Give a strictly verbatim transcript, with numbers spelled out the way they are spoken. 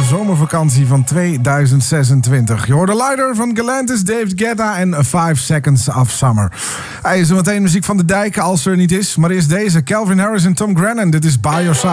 zomervakantie van tweeduizend zesentwintig. Je hoorde Lighter van Galantis, David Guetta en five seconds of Summer. Hij is zo meteen muziek van de Dijk als er niet is. Maar eerst deze, Calvin Harris en Tom Grennan. Dit is By Your Side.